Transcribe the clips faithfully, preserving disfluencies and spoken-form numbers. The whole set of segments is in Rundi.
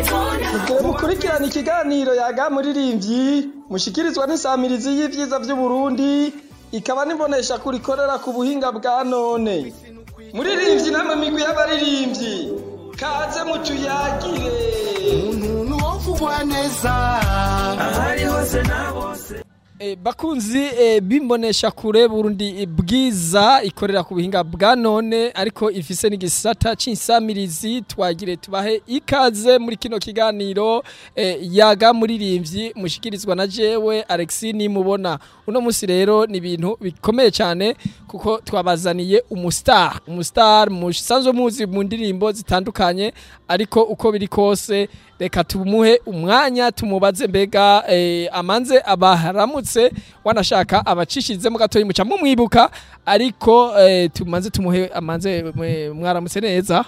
mukurikirana ikiganiro yaga muririmbyi mushikirizwa n'isamirizi y'ivyiza vy'u Burundi ikaba nibonesha kurikorera ku buhinga bwa none. Muririmbyi namwe migwi y'abaririmbyi kaze mutuyagire umuntu wovugwa neza ahari hose na bose. E, bakunzi e, bimbonesha kure Burundi bwiza ikorera ku buhinga bwa none ariko ifise n'igisata c'insamirizi twagire tubahe ikaze muri kino kiganiro e, yaga muririmbyi mushikirizwa na jewe Alexis Nimubona. Uno musi rero ni ibintu bikomeye cyane kuko twabazaniye umustar umustar musanzwe muzi mu ndirimbo zitandukanye ariko uko biri kose reka tumuhe umwanya tumubaze mbega eh, amanze abaharamutse wanashaka abacishize mu gatoyi muca mu mwibuka ariko eh, tumanze tumuhe amanze mwaramutse neza.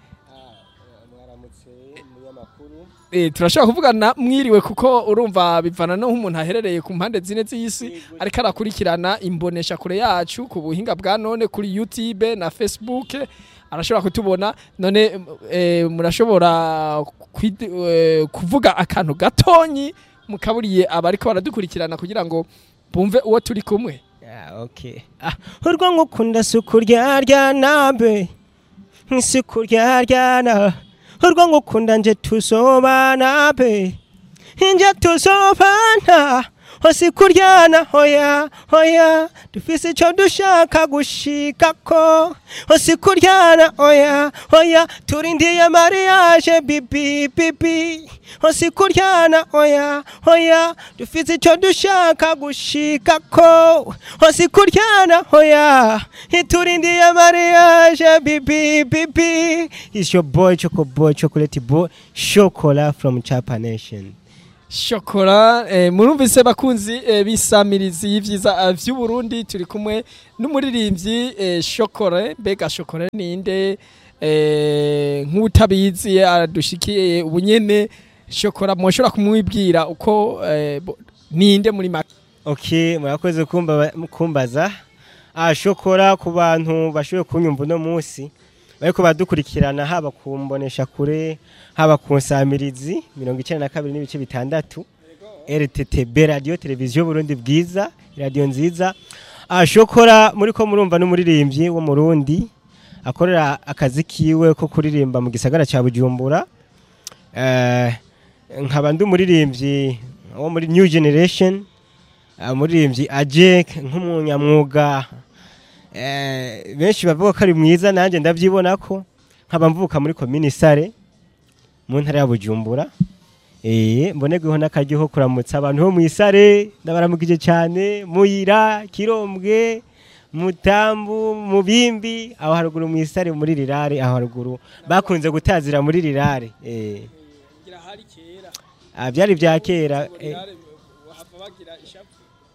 Mwaramutse munyamakuru. Eh turashaka kuvugana mwiriwe kuko urumva bivana no nk'umuntu aherereye ku mpande zine z'isi ariko arakurikirana imbonesha kure yacu ku buhinga bwa none kuri YouTube na Facebook arashobora kutubona none e, murashobora e, kuvuga akantu gatonyi mukaburiye abariko baradukurikirana kugira ngo bumve uwo turi kumwe. Yeah, okay. Ah, urwo ngukunda sukurya rya nambe. Nsukurya rya na. Urwo ngukunda nje tusobana be. Nje tusobana. Hosi kuryana hoya hoya dufise ico dushaka gushikako hosi kuryana hoya hoya turindiye mariage bibi bibi hosi kuryana hoya hoya dufise ico dushaka gushikako hosi kuryana hoya turindiye mariage bibi bibi. It's your boy Choco Boy Chocolate Boy Chocola from Chapa Nation. Shokora eh, murumvise bakunzi eh, bisamirizi y'ivyiza vy'u Burundi turi kumwe n'umuririmbyi eh, Shokora bega Shokora ninde eh, nk'utabizi adushikiye ubunyene Shokora mwoshora kumwibwira uko eh, ninde muri make. Okay, murakoze kumba kumbaza. Ah Shokora ku bantu bashoboye kunyumva no munsi bariko badukurikirana haba kumbonesha kure haba kunsamirizi mirongo icenda na kabiri n'ibice bitandatu R T T B radio televiziyo Burundi bwiza radio nziza. Ah Shokora muri ko murumva n'umuririmbyi wo mu Burundi akorera akazi kiwe ko kuririmba mu gisagara ca Bujumbura. Eh nkaba ndi umuririmbyi wo muri New Generation umuririmbyi Ajek nk'umunyamwuga. Eh benshi bavuga ko ari mwiza nanje ndavyibona ko nkaba mvuka muri commune Sare mu ntara ya Bujumbura. Eh mbonegweho nakaryo kuramutsa abantu bo mu Isare ndabaramukije cyane Muyira Kirombwe Mutambu Mubimbi aho haruguru mu Isare muri Rirare aho haruguru bakunze gutazira muri Rirare. Eh ngira hari kera ah byari bya kera wahava bagira ishapu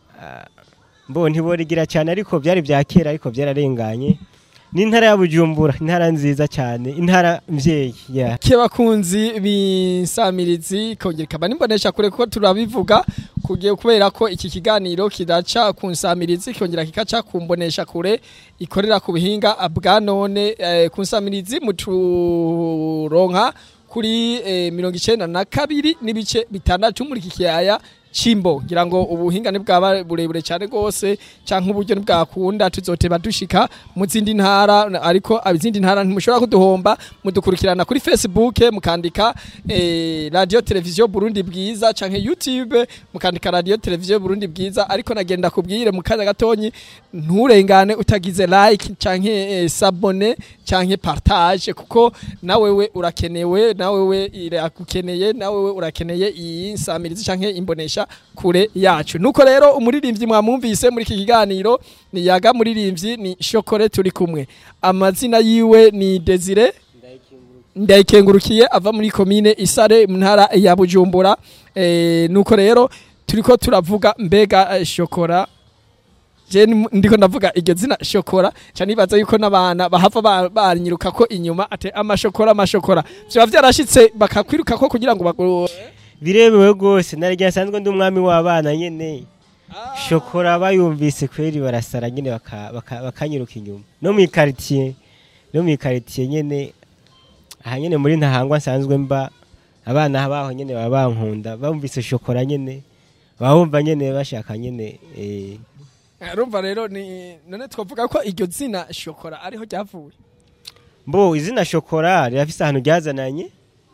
mbo ntiborigira cyane ariko byari bya kera ariko byararenganye. Ni intara ya Bujumbura intara nziza cyane intara mvyeyi. Yeah. Kebakunzi binsamirizi kongera kaba nimbonesha kure ko turabivuga kugiye kubera ko iki kiganiro kidaca kunsamirizi kongera kikaca kumbonesha kure ikorera ku buhinga bwa none eh, kunsamirizi muturonka kuri eh, mirongo icenda na kabiri n'ibice bitandatu muri kikiyaya Chimbo ngira ngo ubuhinga ni bwaba burebure cyane gose canke uburyo ni bwakunda tuzoteba dushika mu zindi ntara ariko abizindi ntara ntimushobora kuduhomba mudukurikirana kuri Facebook mukandika eh, radio televiziyo Burundi bwiza canke YouTube mukandika radio televiziyo Burundi bwiza ariko nagenda kubwire mu kaza gatonyi nturengane utagize like canke eh, s'abonner canke partage kuko nawewe urakenewe nawewe irakukeneye nawewe urakeneye iyi nsamirizi canke imbonesha kure yacu. Nuko rero umuririmbyi mwamumvise muri iki kiganiro ni yaga muririmbyi ni Shokora turi kumwe. Amazina yiwe ni Desire Ndayikengurukiye ava muri commune Isare mu ntara ya Bujumbura. Eh nuko rero turiko turavuga mbega Shokora je ndiko ndavuga iryo zina Shokora cyane ibaza yuko nabana bahava barinyiruka ko inyuma ate amashokora amashokora byo byarashitse bakakwiruka ko kugira ngo birebewe gose narya sanzwe ndi umwami w'abana nyene. Shokora bayumvise kweri barasara nyene bakanyiruka inyuma no mu quartier no mu quartier nyene aha nyene muri ntahangwa sanzwe mba abana baho nyene baba bankunda bumvise shokora nyene bawumva nyene bashaka nyene eh urumva rero ni none twavuga ko iryo zina shokora ariho ryavuye mbo izina shokora rirafise ahantu ryazananye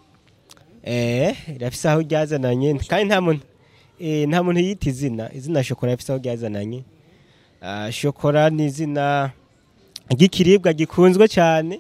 eh rirafise aho ryazananye kandi nta muntu eh nta muntu yita izina izina shokora rifise aho ryazananye ah shokora ni izina ry'ikiribwa gikunzwe cyane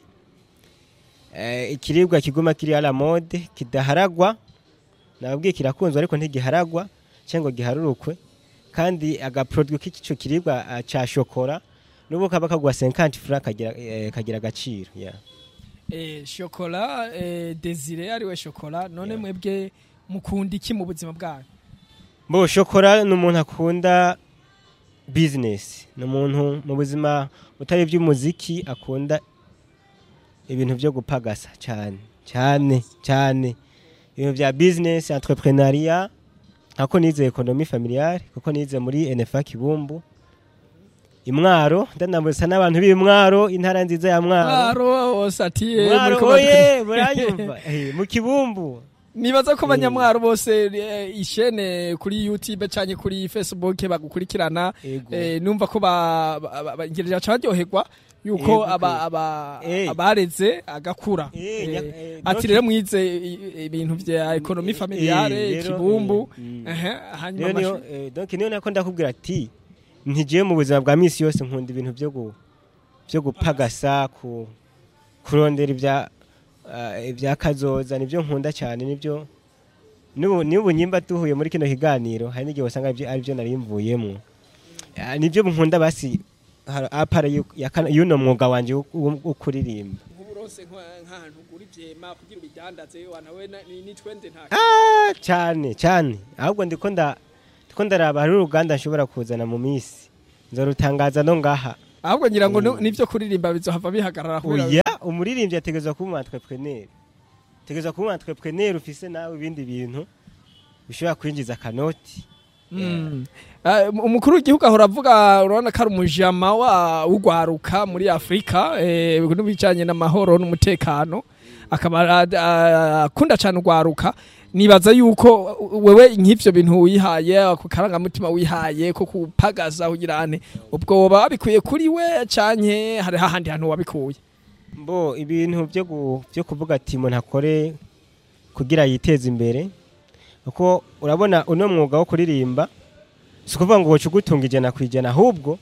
eh ikiribwa kiguma kiri ala mode kidaharagwa nababwiye kirakunzwe ariko ntigiharagwa cyangwa giharurukwe kandi aga produit k'ico kiribwa uh, cha shokora nubo kaba kagwa cinquante francs kagira eh, kagira agaciro yeah. eh shokora eh, Desire ari we shokora none yeah. Mwebwe mukunda iki mu buzima bwanyu Bo shokora n'umuntu akunda business n'umuntu mu buzima utari by'umuziki akunda ibintu byo gupagasa cyane cyane cyane ibintu bya business entrepreneuria ako nize economie familiale kuko nize muri N F A Kibumbu Imwaro ndanambuza n'abantu b'Imwaro intara nziza ya Mwaro Mwaro osatiye Mwaro oye buranyumva mu Kibumbu nibaza ko abanyamwaro bose ishene kuri YouTube cyane kuri Facebook bagukurikirana numva ko bagereje cyaryoherwa yuko aba abareze agakura ati rero mwize ibintu bya economie familiale Kibumbu eh hanyuma donc niyo nako ndakubwira ati ntigiye mu buzima bwa misi yose nkunda ibintu byo byo gupagasa ku kurondera ibya ibya kazoza nibyo nkunda cyane nibyo nibu nyimba tuhuye muri kino kiganiro hari n'igihe wasanga ari byo nari mvuyemo nibyo nkunda basi apara yuno mwuga wanje ukuririmba uburose nk'ahantu ugura ivyema kugira ubidandaze wanawe ni twende nta ah cyane cyane ahubwo ndiko nda ndiko ndaraba hari uruganda nshobora kuzana mu misi nzorutangaza no ngaha ahubwo ngira ngo nivyo kuririmba bizohava bihagarara kubera oya umuririmbyi ategezwa kuba entrepreneur tegezwa kuba entrepreneur ufise nawe ibindi bintu bishobora kwinjiza kanoti umukuru w'igihugu ahora avuga urabona ko ari umujama wa ugwaruka muri Afrika eh n'ibijanye n'amahoro n'umutekano akaba akunda cyane ugwaruka nibaza yuko wewe nk'ivyo bintu wihaye ku karanga mutima wihaye ko kupagaza ugirane ubwo woba babikuye kuri we canke hari hahandi hantu wabikuye mbo ibintu byo byo kuvuga ati umuntu akore kugira yiteze imbere uko urabona uno mwuga wo kuririmba sikuvuga ngo wocugutunga ijana kwijana ahubwo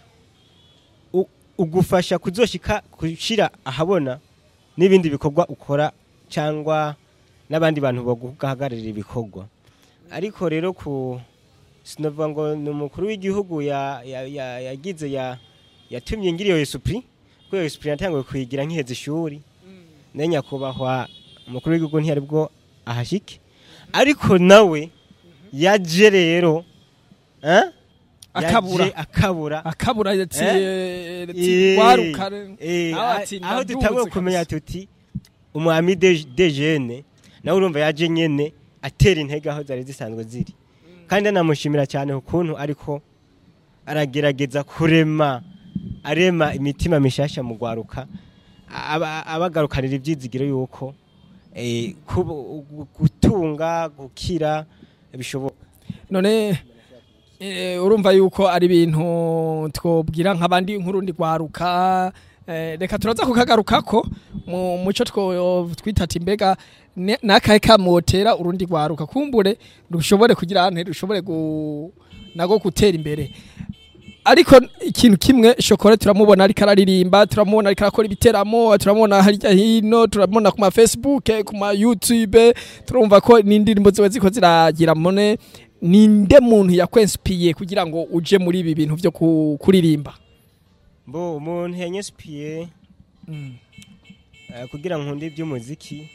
ugufasha kuzoshika kushira ahabona n'ibindi bikorwa ukora cyangwa n'abandi bantu baguhagararira ibikorwa ariko rero ku sinovuga ngo n'umukuru w'igihugu ya yagize ya yatumye ngiriyo esprit ko iyo esprit natangiye kwigira nkiheze ishuri nenya kubahwa umukuru w'igihugu ntiyari bwo ahashike ariko nawe yaje rero eh akabura akabura akabura yati waruka aho dutangiye kumenya tuti umwami de jeune nawe urumva yaje nyene atera intege aho zari zisanzwe ziri kandi namushimira cyane ukuntu ariko aragerageza kurema arema imitima mishasha mu gwaruka abagarukanira ibyizigiro yuko eh gutunga gukira bishoboka none urumva yuko ari ibintu twobwira nk'abandi nkurundi gwaruka reka turaza kukagarukako mu muco two twitata imbega nakahe kamotera urundi gwaruka kumbure rushobore kugira ante rushobore nago gutera imbere ariko ikintu kimwe shokora turamubona ariko araririmba turamubona ariko akora ibiteramo turamubona harya hino turamubona ku ma Facebook ku ma YouTube turumva ko n'indirimbo ziwe ziko ziragira mone ninde muntu yakwenspiye kugira ngo uje muri ibi bintu byo kuririmba Bo umuntu yanyespiye mm. uh, kugira nkunde iby'umuziki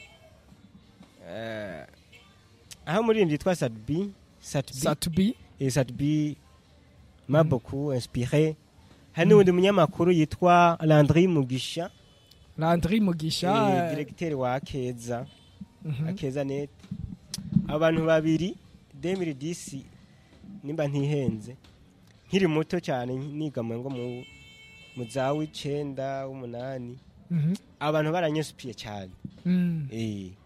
uh, aho muririmbi twa Satbi Satbi Satbi et Satbi m'a mm. beaucoup inspiré hani mm. undi munyamakuru yitwa Landry Mugisha Landry Mugisha e, directeur wa Akeza mm -hmm. Akeza net abantu babiri deux mille dix nimba ntihenze nkiri muto cyane nigamwe ngo mu muzawi icenda umunani mhm abantu baranyesupiye cyane mm. eh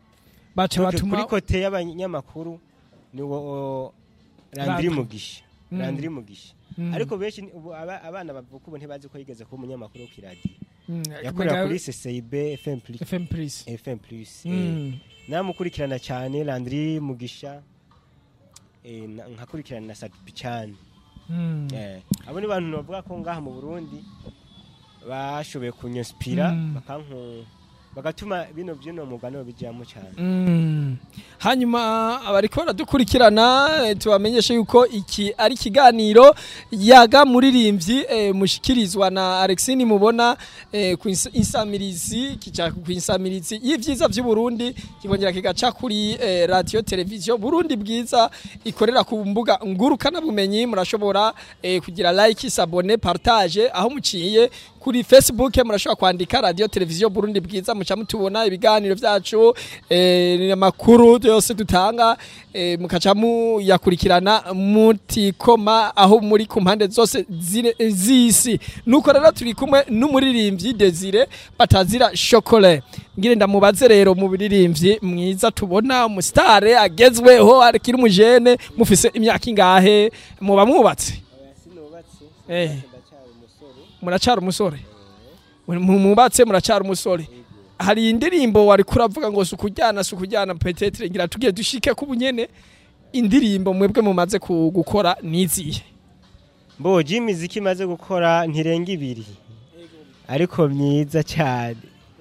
baca kuri batuma kote y'abanyamakuru ni wo Landry Randri. Mugisha Mm. Landry Mugisha Mm. ariko benshi ni- ubu aba- abana bavuka ubu ntibazi ko yigeze kuba umunyamakuru ku radio Mm, yakorera kumenga- kuri C C B F M plus F M Plus F M plus eh, Mm. namukurikirana cyane Landry Mugisha eh, na- nkakurikirana na Sapi cyane Mm. eh abo ni bantu bavuga ko ngaha mu Burundi bashoboye kunyospira Mm. bakanku bagatuma bino byino mugano bijyamo cyane Mm. Hanyuma abariko baradukurikirana eh, tubamenyeshe yuko iki ari kiganiro yaga muririmbyi eh, mushikirizwa na Alexine mubona eh, ku ins- insamirizi kica ku insamirizi y'ivyiza vy'u Burundi kibongera kigaca kuri eh, radio television Burundi bwiza ikorera ku mbuga ngurukana bumenyi murashobora eh, kugira like s'abonner partage aho muciye kuri Facebook murashobora kwandika radio television Burundi bwiza muca mutubona ibiganiro vyacu eh, amakuru yose dutanga eh, mukaca muyakurikirana mutikoma aho muri ku mpande zose zine- z'isi nuko rero turi kumwe n'umuririmbyi Desire Batazira Chocolat ngire ndamubaze rero mu biririmbyi mwiza tubona umusitare agezweho arikiri umujene mufise imyaka ingahe muba mwubatse Eh. muracara umusore mu mubatse muracara umusore hari indirimbo wari kuravuga ngo sukujyana sukujyana petetre ngira tugiye dushike ku bunyene indirimbo mwebwe mumaze ku- gukora niziye Mbo imiziki maze gukora ntirenga ibiri ariko myiza cyane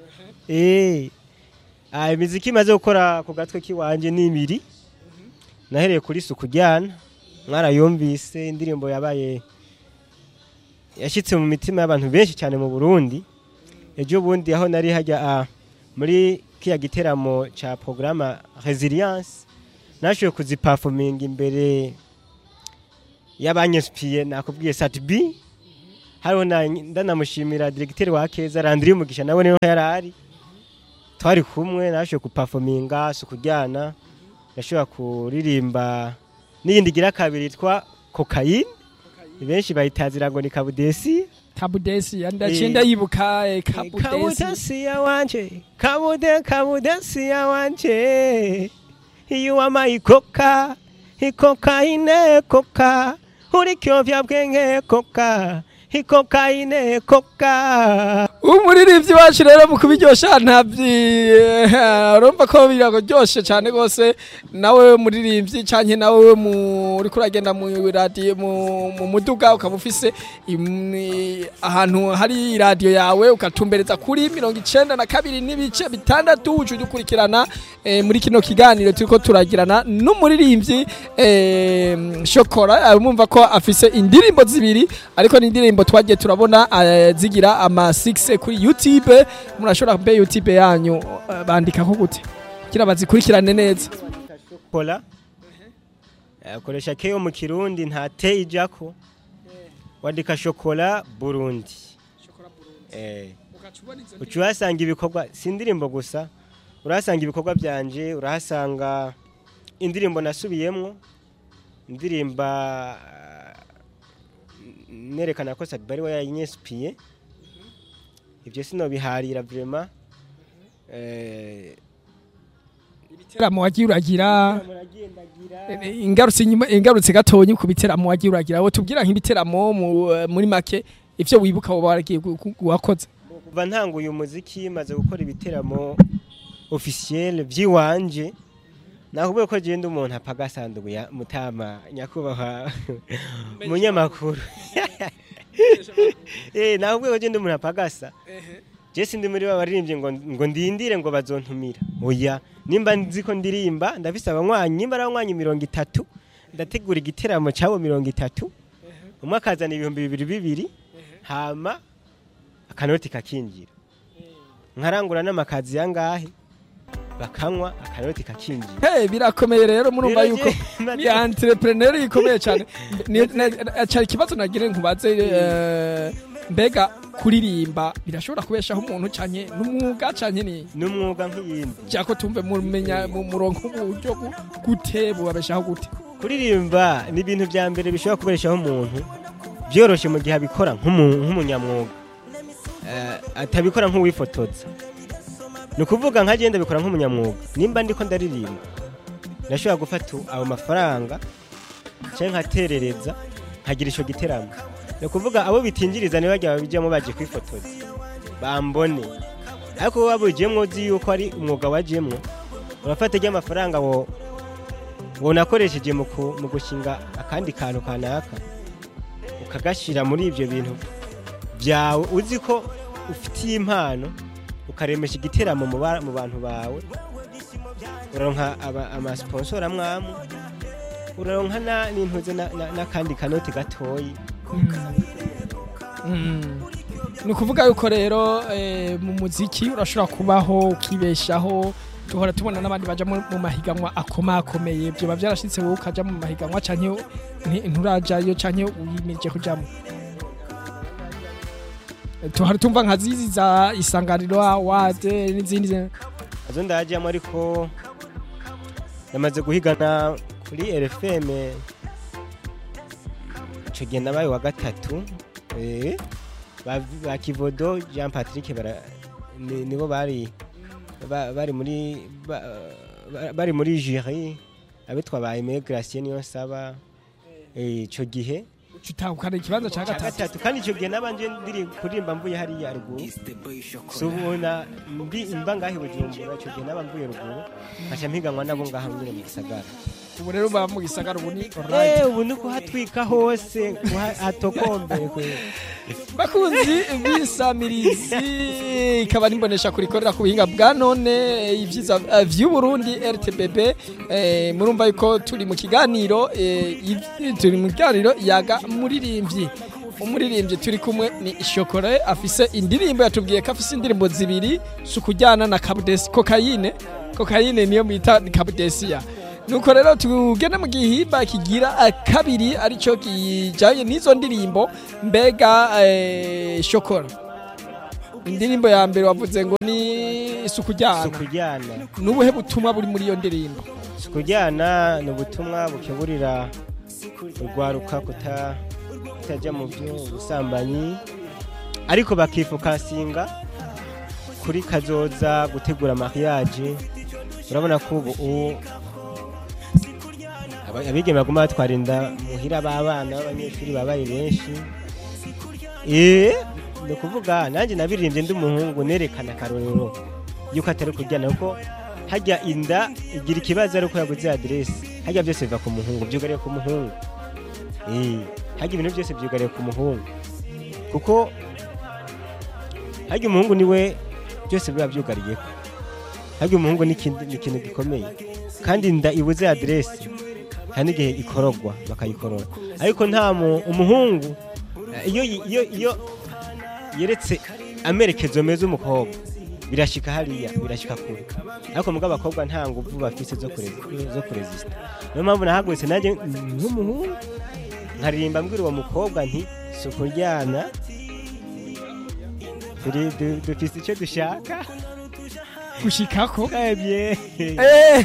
eh ah imiziki maze gukora ku gatwe kiwanje ni ibiri nahereye kuri sukujyana mwarayumvise indirimbo yabaye yashitse mu mitima y'abantu benshi cyane mu Burundi ejo bundi aho nari hajya ah, muri kiya giteramo cha programme Resilience nashoye kuziperforming imbere y'abanyespiye nakubwiye Satbi hariho na ndanamushimira directeur wa Keza Landry Mugisha nawe niho yarari twari kumwe nashoye kuperforminga sukujyana yashobora kuririmba n'iyindi gira kabiri twa cocaine benshi bayitazira ngo ni kabudesi kabudesi ndacinda yibuka eh, kabudesi kabudesi ya wanje kabude kabudesi ya wanje iyo amayikoka ikokaine koka uri kyovya bwenge koka ikokaine koka umuririmbyi wacu rero mu kubiryosha ntabyi urumva ko biraryoshe cyane gose nawe muririmbyi canke nawe muri kuragenda mu radio mu mu muduga ukaba ufise im- ahantu hari radio yawe ukatumbereza kuri mirongo icenda na kabiri n'ibice bitandatu uje dukurikirana eh, muri kino kiganiro turiko turagirana n'umuririmbyi eh, Chocolat mumva ko afise indirimbo zibiri ariko ni indirimbo twagiye turabona eh, zigira ama six kuri YouTube murashobora kumbe YouTube yanyu eh, bandika ko gute kira bazikurikirane neza kola akoresha keyo mu kirundi nta te ijako wandika Chocolat Burundi eh ucuhasanga ibikorwa si indirimbo gusa urahasanga ibikorwa byanje urahasanga indirimbo nasubiyemwo indirimba nerekana ko Sadbari we yinyespiye ibyo sino biharira vraiment eh ibiteramo wagiye uragira eh, ingarutse nyuma ingarutse gatonyi ku biteramo wagiye uragira wo tubwira nk'ibiteramo mu- muri make ivyo wibuka wo baragiye gu- gu- wakoze kuva ntanguye umuziki maze gukora ibiteramo officiel vyiwanje nakubwiye ko genda umuntu apagasandugu ya mutama nyakubahwa munyamakuru eh nakubwiye ko genda umuntu apagasa je sindi muri babaririmbye ngo ngo ndindire ngo bazontumira oya nimba nziko ndirimba ndafise abanywanyi nimba abanywanyi mirongo itatu ndategura igiteramo cyabo mirongo itatu umwe akazana ibihumbi bibiri bibiri hama akanoti kakinjira nkarangura n'amakazi yangahe bakanywa akanoti kakinjira hey birakomeye rero murumva Rero yuko je- ni entrepreneur ikomeye cyane cyari kibazo nagire nkubaze eh, mbega kuririmba birashobora kubeshaho umuntu cyane n'umwuga cyane ni n'umwuga nk'iyindi cyako tumve mumenya mu murongo uburyo gu- gute bubabeshaho gute kuririmba ni ibintu bya mbere bishobora kubereshaho umuntu byoroshye mu gihe abikora nk'umu- nk'umunyamwuga Eh, atabikora nk'uwifotoza ni ukuvuga nka genda bikora nk'umunyamwuga nimba ndiko ndaririmba nashobora gufata abo mafaranga cyangwa nkaterereza nkagira ico giteramo ni ukuvuga abo bitinjiriza niba bajya babijyamo baje kwifotoza bambone ariko babujyemo uzi yuko ari umwuga wajyemo urafata ry'amafaranga wo ngo nakoresheje mu gushinga akandi kantu kanaka ukagashira muri ibyo bintu byawe uzi ko ufitiye impano ukaremesha igiteramo mu bantu bawe uraronka ama sponsor amwamwe uraronka n'intuze n'akandi kanoti gatoyi ni ukuvuga yuko rero mu muziki urashobora kubaho ukibeshaho tuhora tubona n'abandi baja mu mahiganwa akomakomeye byo bavyarashitse wowe ukaja mu mahiganwa canke nturajayo canke uyimirije kujamo tuhora tumva nka zizi za Isanganiro Award n'izindi azo ndajyamo ariko namaze guhigana kuri R F M ico gihe nabaye wa gatatu eh ba Kivodo Jean Patrick bara nibo bari bari muri bari muri jury abitwa ba Aimé Gracien niyo saba ico gihe tutahukana ikibanza ca gatatu kandi ico gihe nabanje ndiri kurimba mvuye hari ya ruguru subona mbi imba ngahe bujumbura ico gihe nabamvuye ruguru acha mpiganwa nabo ngaha nyine mu gisagara ubu rero ba mu gisagara ubu ni right eh ubu nuko hatwika hose hatokombe kwe bakunzi bisamirizi ikaba nimbonesha kurikorera ku bihinga bwa none ivyiza vy'u Burundi R T B B eh murumva yuko turi mu kiganiro turi mu kiganiro yaga muririmbyi umuririmbyi turi kumwe ni Shokora afise indirimbo yatubwiye ko afise indirimbo zibiri sukujyana na Kabudesi Cocaine Cocaine niyo mwita Kabudesia nuko rero tugende mu gihimba kigira kabiri arico kijaye nizo ndirimbo mbega eh, Shokora indirimbo ya mbere wavuze ngo ni sukujyana sukujyana nubuhe butumwa buri muri iyo ndirimbo sukujyana no butumwa bukeburira urwaruka kuta kutajya mu byo busambanyi ariko bakifokasinga kuri kazoza gutegura mariage urabona ko ubu abigeme baguma batwarinda muhira babana b'abanyeshuri babaye benshi eh no kuvuga nanje nabirimbye ndi umuhungu nerekana karorero yuko atari kujyana uko hajya inda igira ikibazo ariko yaguze adresse hajya byose biva ku muhungu byugariye ku muhungu eh hajya ibintu byose byugariye ku muhungu kuko hajya umuhungu niwe byose biba byugariye hajya umuhungu ni ikintu gikomeye kandi inda ibuze adresse kandi igihe ikorogwa bakayikorora ariko nta umuhungu iyo iyo iyo yeretse amerekezo meza umukobwa birashika hariya birashika kure ariko mugabo abakobwa nta nguvu bafise zo kureza zo kuresista niyo mpamvu nahagwese naje nk'umuhungu nkaririmba mbwira uwo mukobwa nti sukuryana turi dufise icyo dushaka gushikako eh bien eh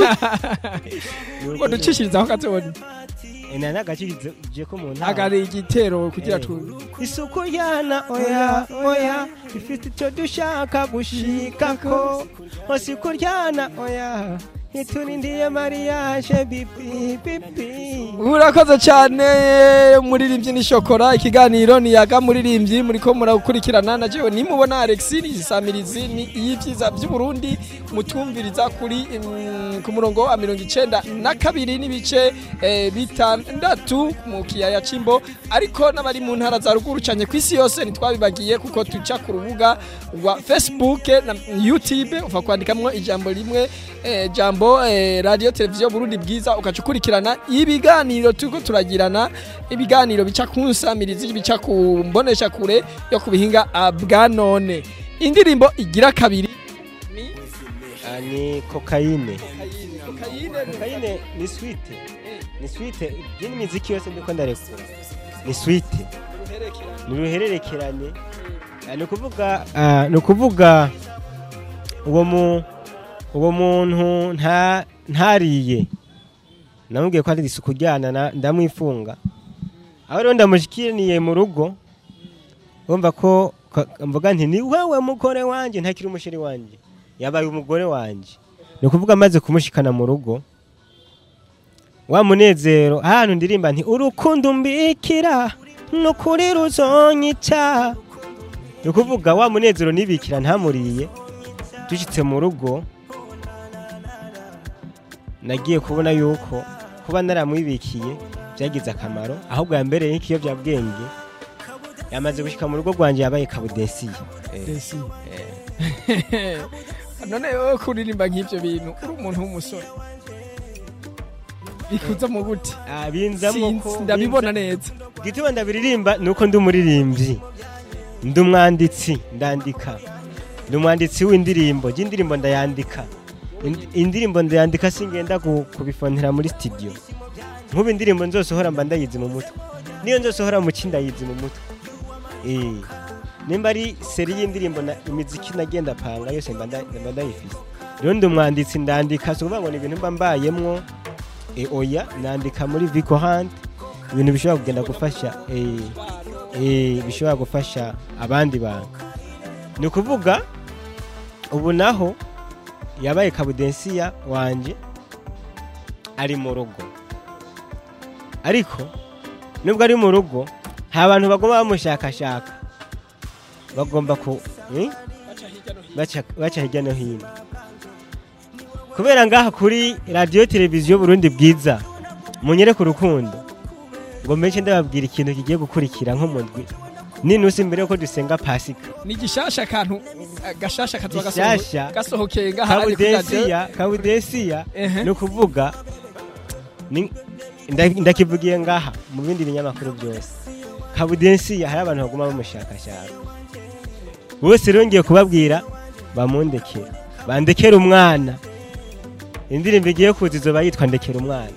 ngo ducishirizaho katoni ena nagacirize je ko muntu agari igitero kugira tu isuku yana oya oya ifite icyo dushaka gushikako isuku yana oya iturindiye mariage bibi bibi urakoze cyane muririmbyi ni Shokora ikiganiro ni yaga muririmbyi muriko murakurikirana na jewe nimubona Alexis Samirizi ni yivyiza by'u Burundi mutumviriza kuri um, ku murongo wa mirongo icenda na kabiri n'ibice eh, bitandatu mu kiyaya Cimbo ariko n'abari mu ntara za ruguru canye kwisi yose nitwabibagiye kuko tuca ku rubuga rwa Facebook na YouTube ufa kwandikamwo ijambo rimwe eh, jambo Eh, radio televiziyo Burundi bwiza ukacukurikirana ibiganiro tuko turagirana ibiganiro bica kunsamirizi bica kumbonesha kure yo kubihinga bwa none indirimbo igira kabiri ni ani Cocaine Cocaine Cocaine ni sweet ni sweet yini muziki yose ndiko ndarekura ni sweet ni ruhererekerane no kuvuga no kuvuga uwo mu uwo muntu nta ntariye namubwiye ko ari isuku jyana ndamwifunga aho rero ndamushikiraniye mu rugo bumva ko mvuga nti ni wewe mukore wanje ntakiri umushiri wanje yabaye umugore wanje ni ukuvuga amaze kumushikana mu rugo wa munezero ahantu ndirimba nti urukundo mbikira nukuri ruzonyica ni ukuvuga wa munezero nibikira ntamuriye dushitse mu rugo nagiye kubona yuko kuba naramwibikiye byagize akamaro ahubwo yambereye nk'iyo byabwenge yamaze gushika mu rugo rwanje yabaye kabudesiye desi none wowe kuririmba nk'ibyo bintu uri umuntu w'umusore bikuza mu gute binzamo ko ndabibona neza gituma ndabiririmba nuko ndi umuririmbyi ndi umwanditsi ndandika ndi umwanditsi w'indirimbo y'indirimbo ndayandika indirimbo ndayandika singenda kubifontera muri studio nk'ubu indirimbo nzosohora mba ndayizi mu mutwe niyo nzosohora mu kindayizi mu mutwe eh nimba ari seri y'indirimbo na imiziki nagenda panga yose mba ndayifise rero ndi umwanditsi ndandika so kuvuga ngo ni ibintu mba mbayemwo e oya nandika muri Vico Hand ibintu bishobora kugenda gufasha eh eh bishobora gufasha abandi bantu ni kuvuga ubu naho yabaye kabudensiya wanje ari mu rugo ariko nubwo ari mu rugo nta bantu bagomba bamushakashaka bagomba ku baca hirya no hino kubera ngaha kuri radio televiziyo Burundi bwiza munyereke urukundo ngo menshi ndababwira ikintu kigiye gukurikira nko mu ndwi ninusi mbere yuko dusenga pasika ni gishasha kantu gashasha katwa Gishasha. gasohokeye ngahari kuri radio kabudesiya kabudesiya no kuvuga ni- nda- ndakivugiye ngaha mu bindi binyamakuru byose kabudesiya hari abantu baguma bamushakashaka bose rero ngiye kubabwira bamundekera bandekera umwana indirimbo igiye kuza izoba yitwa ndekera umwana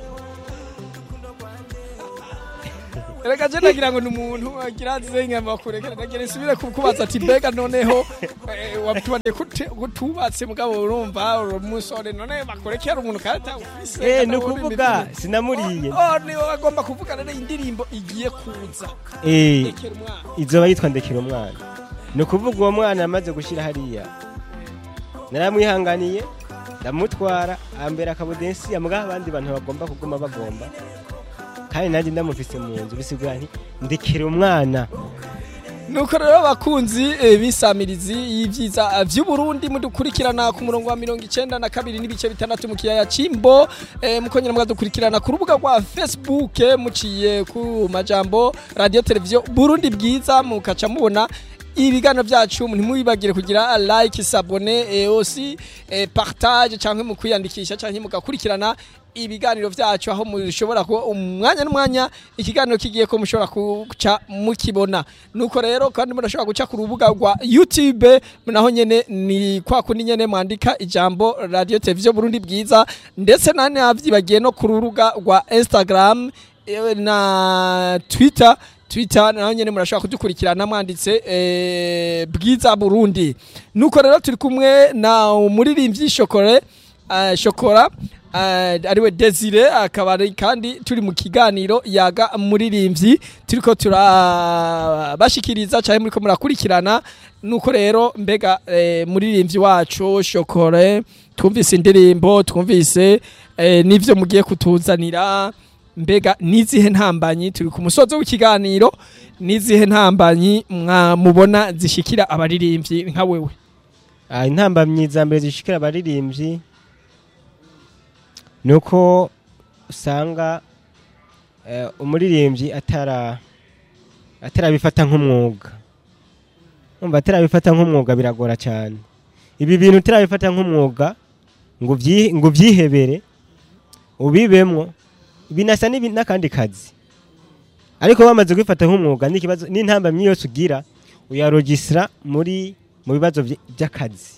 Erega je nagira ngo ni umuntu agira zengama kurekera nagira isubire kukubaza ati mbega noneho eh, wabtubane kutubatse mugabo urumva umusore none bakurekera umuntu karata ufise eh no kuvuga sinamuriye oh ni bagomba kuvuga rero indirimbo igiye kuza eh ndekera umwana izoba yitwa ndekera umwana no kuvuga uwo mwana amaze gushira hariya naramwihanganiye ndamutwara ambera akabudensi amugaba abandi bantu bagomba kuguma bagomba kandi nanjye ndamufise mu nzu bisigura nti ndekera umwana nuko rero abakunzi eh, bisamirizi y'ivyiza vy'u Burundi mudukurikirana ku murongo wa mirongo icenda na kabiri n'ibice bitandatu mu kiyaya Cimbo eh, mukongera mugadukurikirana ku rubuga rwa Facebook eh, muciye ku majambo radio televiziyo Burundi bwiza mukaca mubona ibiganiro byacu ntimubibagire kugira like s'abonner et aussi eh, partage cyangwa mu kwiyandikisha cyangwa mugakurikirana ibiganiro byacu aho mushobora ko umwanya n'umwanya ikiganiro kigiye ko mushobora kuca mukibona nuko rero kandi murashobora guca ku rubuga rwa YouTube naho nyene ni kwa kundi nyene mwandika ijambo radio televiziyo Burundi bwiza ndetse nane avyibagiye no ku rubuga rwa Instagram eh, na Twitter Twitter naho nyene murashobora kudukurikirana mwanditse eh, bwiza Burundi nuko rero turi kumwe na umuririmbyi Shokore uh, Shokora uh, ariwe Desire akaba kandi turi mu kiganiro yaga muririmbyi turiko turabashikiriza cyane muri ko murakurikirana nuko rero mbega eh, muririmbyi wacu Shokore twumvise indirimbo twumvise eh, nivyo mugiye kutuzanira mbega nizihe ntambanyi turi ku musozo w'ikiganiro nizihe ntambanyi mubona zishikira abaririmbyi nka wewe ah intambamyi za mbere zishikira abaririmbyi nuko usanga uh, umuririmbyi atara atarabifata nk'umwuga umva atarabifata nk'umwuga biragora cyane ibi bintu utarabifata nk'umwuga ngo byi ngo byihebere ubibemwo binasa n'akandi kazi ariko bamaze kwifata nk'umwuga n'ikibazo n'intambamyi yose ugira uyarogisira muri mu bibazo by'akazi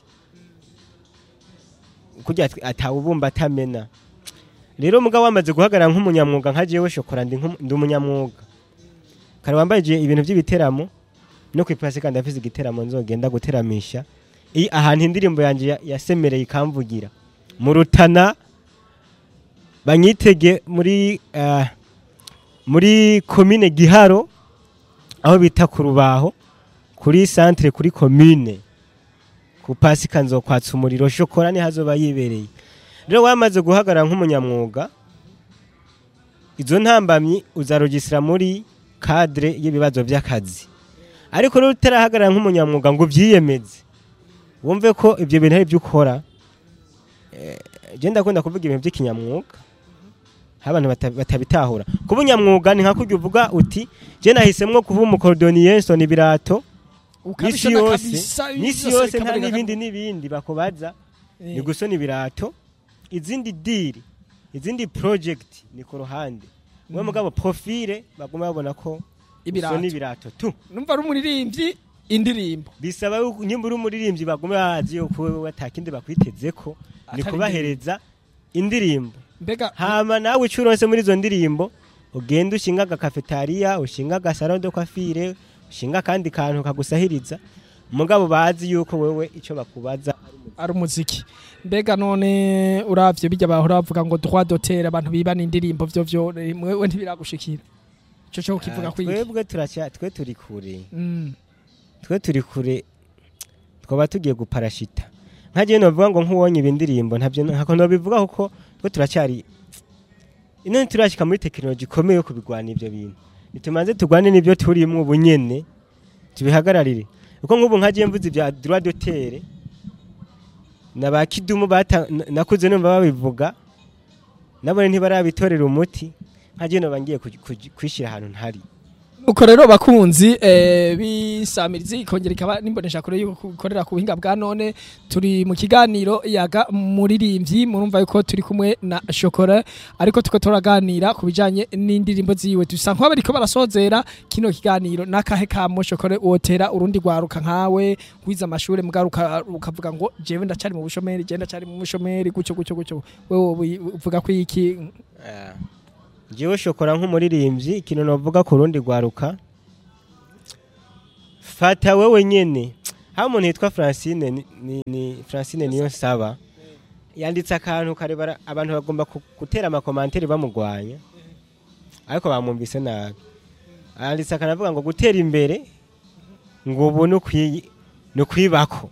kugira atawubumba atamena rero mugabo wamaze guhagarara nk'umunyamwuga nka jewe Shokora ndi umunyamwuga kare wambaye ibintu by'ibiteramo no kwipasika ndafise igiteramo nzogenda guteramisha i ahantu indirimbo yanje yasemereye ikamvugira mu Rutana banyitege muri uh, muri commune Giharo aho bita ku Rubaho kuri centre kuri commune ku pasika nzokwatsa umuriro shokora ni hazoba yibereye rero wamaze guhagarara nk'umunyamwuga izo ntambamyi uzarogisira muri cadre y'ibibazo by'akazi ariko rero utarahagarara nk'umunyamwuga ngo byiyemeze wumve ko ibyo bintu ari byo ukora eh, je ndakunda kuvuga ibintu by'ikinyamwuga abantu batabitahura kuba unyamwuga ni nka kurya uvuga uti je nahisemwo kuba umukordonier nsoni birato nisi yose nisi yose nta n'ibindi n'ibindi bakobaza ni gusona ibirato izindi deal izindi project ni ku ruhande mwe mugabo profile baguma babona ko gusona ibirato tu numva ari umuririmbyi indirimbo bisaba nyimba uri umuririmbyi baguma bazi yo kuwe atakindi bakwitezeko ni kubahereza indirimbo mbega hama nawe ucuronse muri izo ndirimbo ugenda ushinga agakafetaria ushinga agasaro de coiffure ushinga kandi kantu kagusahiriza mugabo bazi yuko wewe ico bakubaza ari umuziki mbega none uravye bijya bahora bavuga ngo droit d'auteur abantu bibana indirimbo byo byo mwewe ntibiragushikira ico cyo kivuga kwiki twebwe turacya twe turi kure mm twe turi kure twaba tugiye guparashita nkaje no vuga ngo nkuwonye ibindirimbo ntabyo hako no bivuga kuko twe turacyari ino turashika muri technology komeye yo kubigwana ivyo bintu nitumanze tugwane n'ibyo turimwe ubunyene tubihagararire uko nk'ubu nkaje mvuze ibya droit d'auteur nabakidumu bata nakuze numva babivuga nabone ntibarabitorera umuti nkaje no bangiye kwishira ahantu ntari uko rero bakunzi eh bisamirizi ikongera ikaba nimbonesha kure yuko gukorera ku buhinga bwa none turi mu kiganiro yaga muririmbyi murumva yuko turi kumwe na Shokora ariko tuko turaganira kubijanye n'indirimbo ziwe dusa nko bariko barasozera kino kiganiro nakahe kamo Shokora wotera urundi gwaruka nkawe kwiza amashure mugaruka ukavuga ngo jewe ndacari mu bushomeri je ndacari mu bushomeri gucyo gucyo gucyo wewe uvuga ko iki yeah. Jewe Shokora nk'umuririmbyi ikintu novuga ku rundi gwaruka fata wewe nyene ha umuntu yitwa Francine ni, ni, ni Francine niyo saba yanditse akantu karebara abantu bagomba gutera ama commentaire bamugwanya ariko bamwumvise nabi yanditse akanavuga ngo gutera imbere ngo ubone kwi no kwibako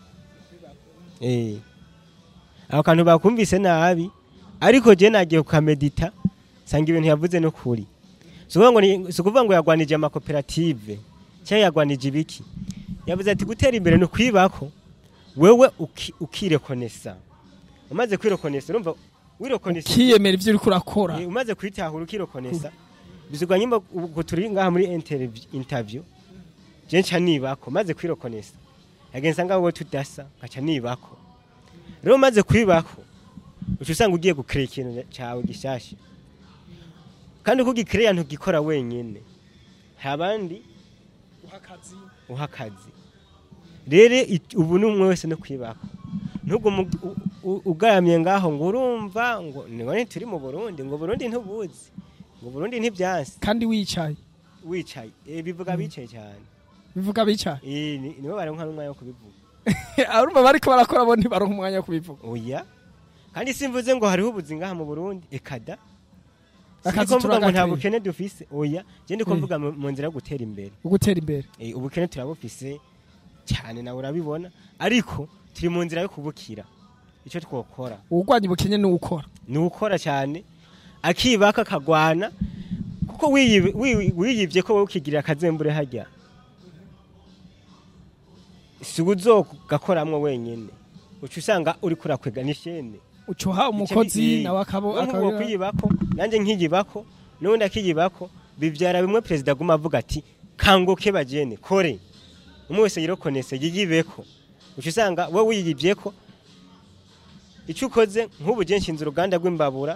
eh aho kantu bakumvise nabi ariko je nagiye kukamedita sanga ibintu yavuze no kuri sukuvuga ngo sukuvuga ngo yagwanije ama cooperative cya yagwanije ibiki yavuze ati gutera imbere no kwibako wewe ukirekonesa umaze kwirekonesa urumva wirekonesa kiyemera ivyo uri kurakora umaze kwitahura ukirekonesa bizugwa nyimba uko turi ngaha muri interview interview je nca nibako maze kwirekonesa yagenza ngaho wowe tudasa nkaca nibako rero maze kwibako ucusanga ugiye gukrea ikintu cyawe gishasha kandi uko gikrea ntugikora wenyene habandi uhakazi uhakazi rere ubu numwe wese no kwibaka ntugo ugaramye ngaho ngo urumva ngo none turi mu Burundi ngo Burundi ntubuzi ngo Burundi ntibyansi kandi wicaye wicaye eh bivuga bicaye cyane bivuga bicaye eh nibo baronka umwanya wo kubivuga arumva bariko barakora bo ntibaronka umwanya wo kubivuga oya kandi simvuze ngo hariho ubuzi ngaha mu Burundi ekada akazi turavuga ngo nta bukene dufise oya je ndiko mvuga mu nzira yo gutera imbere gutera imbere eh ubukene turabufise cyane nawe urabibona ariko turi mu nzira yo kubukira ico twokora ugwanye ubukene ni ukora ni ukora cyane akibaka kagwana kuko wiyivye ko wowe ukigirira akazembure hajya suguzo gakoramwe wenyene ucu usanga uri kurakwega nishene ucuha umukozi nawe akabo akabo kwiyibako nanje nkiyibako nundi akiyibako bivyara bimwe president guma avuga ati kanguke bajene kore umwe wese yirokonese yiyibeko ucu usanga wowe wiyivyeko ico ukoze nk'ubu je nshinze uruganda rw'imbabura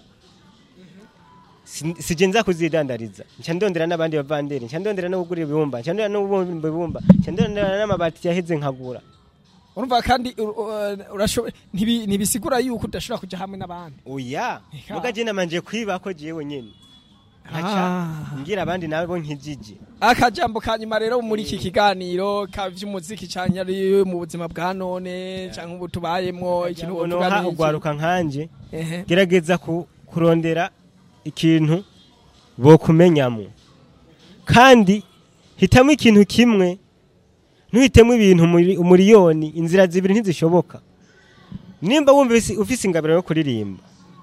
sije nza kuzidandariza nca ndondera n'abandi bavandere nca ndondera no kugura ibumba nca ndondera no kubumba ibumba nca ndondera n'amabati yaheze nkagura urumva kandi urashobe ntibisigura yuko udashobora kuja hamwe n'abandi oya muga je namanje kwibako jewe nyene nkaca ngira abandi nawe bo nkijije akajambo kanyuma rero muri iki kiganiro ka vy'umuziki cyane ari mu buzima bwa none canke ubu tubayemwo ikintu uvuga ugwaruka nkanje gerageza kurondera ikintu bo kumenyamo kandi hitamo ikintu kimwe ntuhitemo ibintu umuri- umuriyoni inzira zibiri ntizishoboka nimba wumva ufise- ufise ingabiro yo kuririmba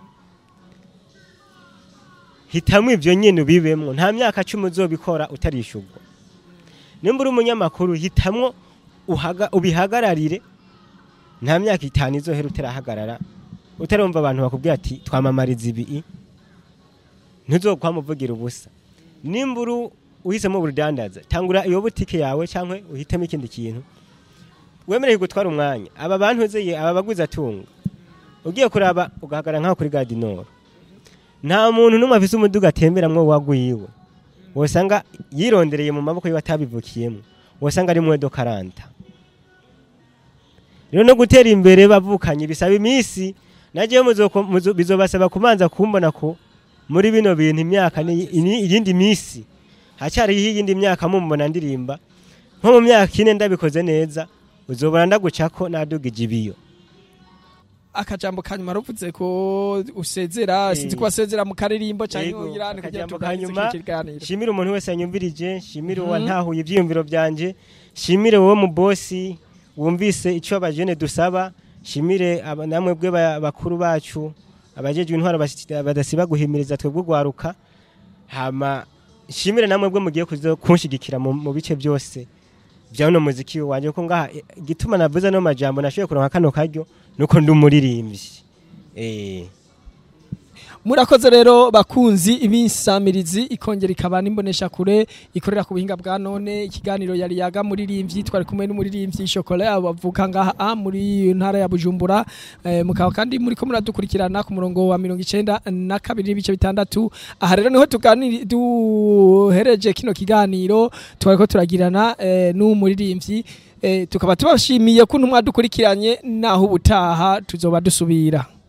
hitamo ibyo nyene ubibemwo nta myaka cumi uzobikora utarishurwa nimba uri umunyamakuru hitamwo uhaga ubihagararire nta myaka itanu izohera utarahagarara utarumva abantu bakubwira ati twamamariza ibi ntuzokwamuvugira ubusa nimba uri uhisemo ubudandaza tangura iyo butike yawe cyangwa uhitemo ikindi kintu wemereye gutwara umwanya aba bantu zeye aba baguza tunga ugiye kuraba ugahagarara nkaho kuri Gadinoro nta muntu numwe afise umuduga atemberamwo wagwiwe wosanga yirondereye mu maboko yiwe atabivukiyemo wosanga ari mwedo karanta rero no gutera imbere bavukanye bisaba imisi naje bizobasaba kumanza kumbona ko muri bino bintu imyaka ni iyindi misi hacyari iyindi myaka mumbona ndirimba nko mu myaka ine ndabikoze neza uzobona ndagucako nadugije ibiyo akajambo kanyuma ruvuze ko usezera sinzi ko wasezera mu karirimbo cyangwa irani kugira tukanyuma shimira umuntu wese yanyumvirije shimira uwa ntahuye ivyiyumviro byanje shimire wowe mu bosi wumvise ico abajene dusaba shimire namwe bwe bakuru bacu abajejwe intwara badasiba guhimiriza twebwe gwaruka hama shimire namwe bwe mugiye kunshigikira mu bice byose bya no muziki wanje ko ngaha gituma navuze no majambo nashoye kuronka kano karyo nuko ndumuririmbyi eh murakoze rero bakunzi ibisamirizi ikongera ikaba nimbonesha kure ikorera ku buhinga bwa none ikiganiro yari yaga muririmbyi twari kumwe n'umuririmbyi Chocolat abavuka ngaha muri ntara ya Bujumbura eh, mukaba kandi muri ko muradukurikirana ku murongo wa mirongo icenda na kabiri ibice bitandatu aha rero niho tuganira duhereje kino kiganiro twariko turagirana eh, n'umuririmbyi eh, tukaba tubashimiye kuntu mwadukurikiranye naho ubutaha tuzoba dusubira.